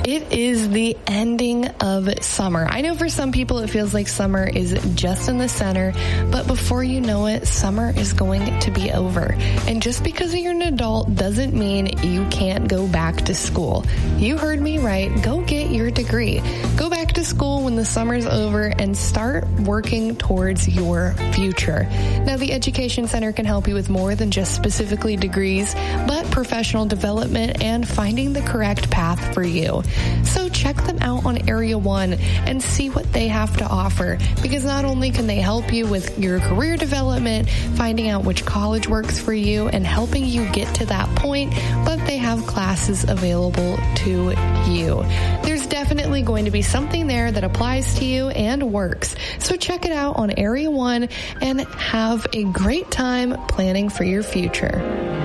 It is the ending of summer. I know for some people it feels like summer is just in the center, but before you know it, summer is going to be over. And just because you're an adult doesn't mean you can't go back to school. You heard me right. Go get your degree. Go back to school when the summer's over and start working towards your future. Now, the Education Center can help you with more than just specifically degrees, but professional development and finding the correct path for you. So check them out on Area 1 and see what they have to offer, because not only can they help you with your career development, finding out which college works for you and helping you get to that point, but they have classes available to you. There's definitely going to be something there that applies to you and works. So check it out on Area 1 and have a great time planning for your future.